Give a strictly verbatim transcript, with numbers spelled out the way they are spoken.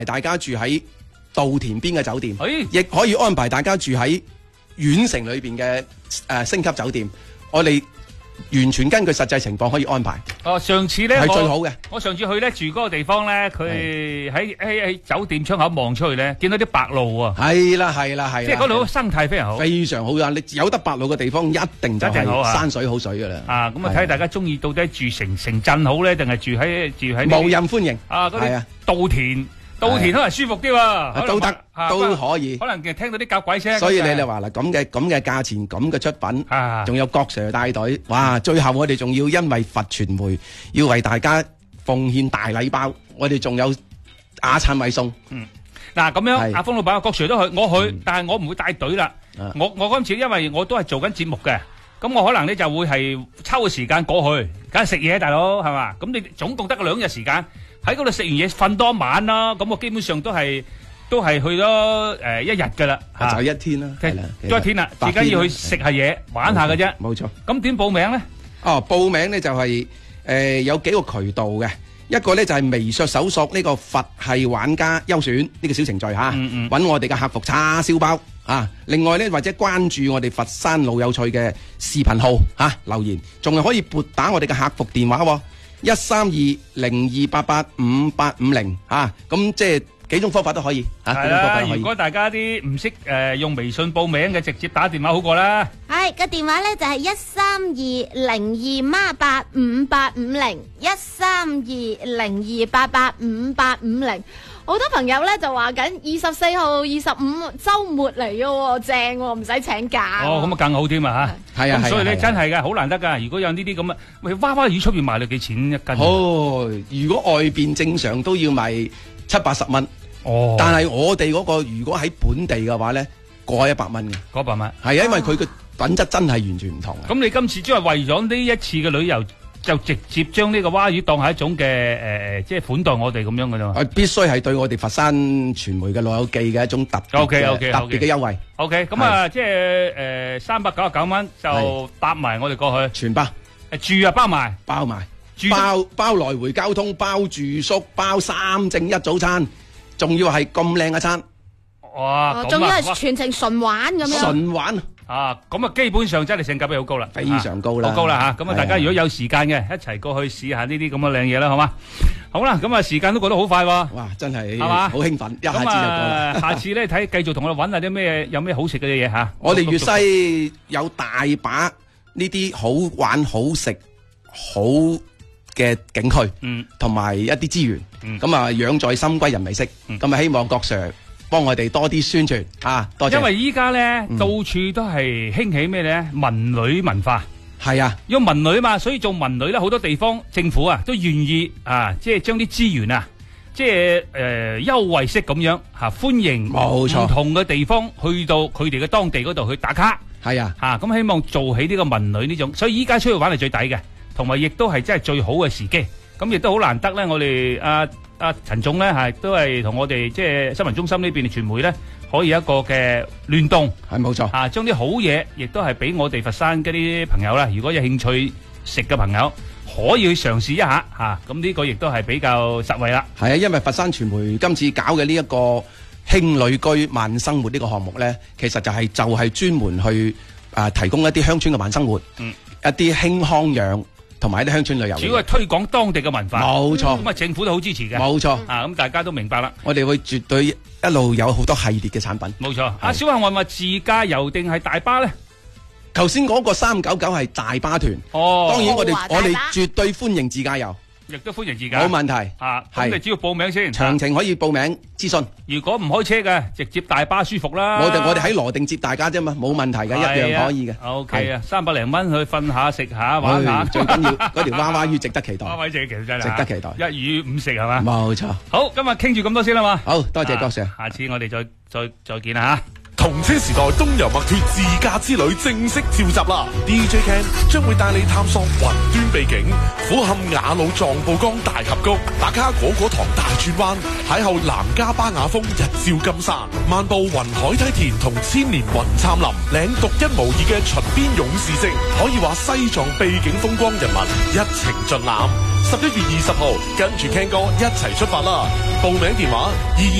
大家住喺稻田邊嘅酒店， 哎亦可以安排大家住喺縣城裏邊嘅誒星級酒店。我哋完全根據實際情況可以安排。 哦，上次咧係最好嘅。 我上次去咧住嗰個地方咧，佢喺喺喺酒店窗口望出去咧，見到啲白鷺啊。 係啦係啦係啦。 即係嗰度生態非常好。 非常好啊！你有得白鷺嘅地方，一定就係山水好水噶啦。 啊，咁啊睇下大家中意到底住城城鎮好咧，定係住喺住喺無任歡迎。 啊，嗰啲稻田。稻田可能舒服啲喎， 都得都可以， 可能聽到啲狗鬼聲。 所以你哋話啦，咁嘅咁嘅價錢，咁嘅出品，仲有郭 Sir 帶隊，哇！最後我哋仲要因為佛傳媒要為大家奉獻大禮包，我哋仲有雅燦米送。 嗯，嗱咁樣，阿峰老闆、郭 Sir 都去，我去，但係我唔會帶隊啦。我我今次因為我都係做緊節目嘅，咁我可能咧就會係抽個時間過去，梗係食嘢，大佬係嘛？咁你總共得個兩日時間。喺嗰度食完嘢瞓多晚啦，咁我基本上都係都係去咗誒一日噶啦， 就係一天啦，係啦， 多一天啦，自己要去食下嘢，玩下嘅啫。 冇錯。 咁點報名咧？ 哦，報名咧就係誒有幾個渠道嘅，一個咧就係微信搜索呢個佛系玩家優選呢個小程序嚇，揾我哋嘅客服叉燒包啊。另外咧或者關注我哋佛山老有趣嘅視頻號嚇留言，仲係可以撥打我哋嘅客服電話喎。一三二零二八八五八五零啊，咁即係幾種方法都可以啊。 係啦，如果大家啲唔識誒用微信報名嘅，直接打電話好過啦。 係個電話咧就係一三二零二孖八五八五零，一三二零二八八五八五零。好多朋友咧就話緊二十四號、二十五週末嚟嘅，正喎，唔使請假。 哦，咁啊更好添啊嚇！係啊，咁所以咧真係嘅，好難得㗎。如果有呢啲咁嘅，喂，娃娃魚出邊賣到幾錢一斤？ 哦，如果外邊正常都要賣七八十蚊。哦，但係我哋嗰個如果喺本地嘅話咧，過一百蚊嘅。 過一百蚊。係啊，因為佢嘅品質真係完全唔同。 咁你今次即係為咗呢一次嘅旅遊，就直接將呢個蛙魚當係一種嘅誒，即係款待我哋咁樣嘅咯。 必須係對我哋佛山傳媒嘅老友記嘅一種特別嘅特別嘅優惠。 O K， 咁啊，即係誒三百九十九蚊就搭埋我哋過去， 全包。 誒住啊包埋， 包埋，包包來回交通，包住宿，包三正一早餐，仲要係咁靚嘅餐。 哇！ 仲要係全程純玩咁樣。 純玩。 啊，咁啊，基本上真係性價比好高啦， 非常高啦， 好高啦嚇！咁啊，大家如果有時間嘅，一齊過去試下呢啲咁嘅靚嘢啦，好嘛？好啦，咁啊，時間都過得好快喎， 哇！真係，係嘛？ 好興奮，一下子就過啦。 下次咧睇，繼續同我哋揾下啲咩，有咩好食嘅嘢嚇。 我哋粵西有大把呢啲好玩、好食、好嘅景區，嗯，同埋一啲資源，嗯，咁啊，養在深閨人未識，咁啊，希望郭 Sir幫我哋多啲宣傳啊！多謝。因為依家咧到處都係興起咩咧文旅文化， 係啊， 因為文旅嘛，所以做文旅咧好多地方政府啊都願意啊，即係將啲資源啊，即係誒優惠式咁樣嚇歡迎冇錯唔同嘅地方去到佢哋嘅當地嗰度去打卡， 係啊嚇咁希望做起呢個文旅呢種，所以依家出去玩係最抵嘅，同埋亦都係真係最好嘅時機，咁亦都好難得咧，我哋啊。阿陳總咧係都係同我哋即係新聞中心呢邊嘅傳媒咧，可以一個嘅聯動， 係冇錯啊！將啲好嘢，亦都係俾我哋佛山嗰啲朋友啦。如果有興趣食嘅朋友，可以去嘗試一下嚇。咁呢個亦都係比較實惠啦。 係啊，因為佛山傳媒今次搞嘅呢一個輕旅居慢生活呢個項目咧，其實就係就係專門去啊提供一啲鄉村嘅慢生活，嗯，一啲輕康養。同埋啲鄉村旅遊， 主要係推廣當地嘅文化， 冇錯。 咁啊，政府都好支持嘅， 冇錯。 啊，咁大家都明白啦。 我哋會絕對一路有好多系列嘅產品。 冇錯。阿小幸運話自駕遊定係大巴咧？ 頭先嗰個三九九係大巴團， 哦， 當然我哋我哋絕對歡迎自駕遊。 亦都歡迎自駕， 冇問題啊！咁你只要報名先， 詳情可以報名諮詢。 如果唔開車嘅，直接大巴舒服啦。 我哋我哋喺羅定接大家啫嘛，冇問題嘅，一樣可以嘅。 O K 啊，三百零蚊去瞓下、食下、玩下， 最緊要嗰條娃娃魚值得期待。 娃娃魚其實真係值得期待， 一魚五食係嘛？ 冇錯。 好，今日傾住咁多先啦嘛。 好多謝郭 Sir， 下次我哋再再再見啦嚇。 同車時代東遊墨脱自駕之旅正式召集啦 ！D J Ken 將會帶你探索雲端秘境，俯瞰雅魯藏布江大峽谷，打卡果果堂大轉彎，邂逅南迦巴雅峰日照金山，漫步雲海梯田同千年雲杉林，領獨一無二嘅秦邊勇士證，可以話西藏秘境風光人文一程盡覽。 十一月二十號跟住 Ken 哥一齊出發啦！報名電話二